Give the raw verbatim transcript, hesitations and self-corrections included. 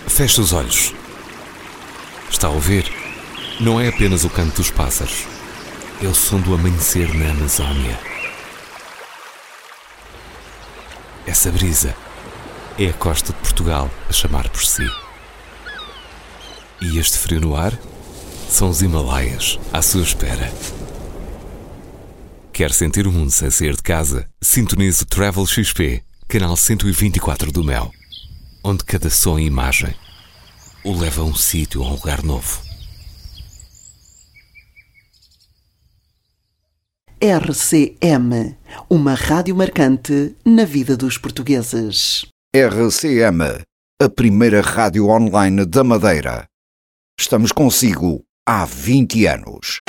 Feche os olhos. Está a ouvir? Não é apenas o canto dos pássaros. É o som do amanhecer na Amazónia. Essa brisa é a costa de Portugal a chamar por si. E este frio no ar são os Himalaias à sua espera. Quer sentir o mundo sem sair de casa? Sintonize o Travel X P, canal cento e vinte e quatro do Mel, onde cada som e imagem o leva a um sítio, a um lugar novo. R C M, uma rádio marcante na vida dos portugueses. R C M, a primeira rádio online da Madeira. Estamos consigo há vinte anos.